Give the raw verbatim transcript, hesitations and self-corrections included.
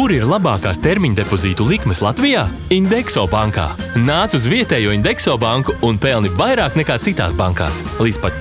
Kur ir labākās termiņa depozītu likmes Latvijā? Indexo bankā. Nāc uz vietējo Indexo banku un pelni vairāk nekā citās bankās. Līdz pat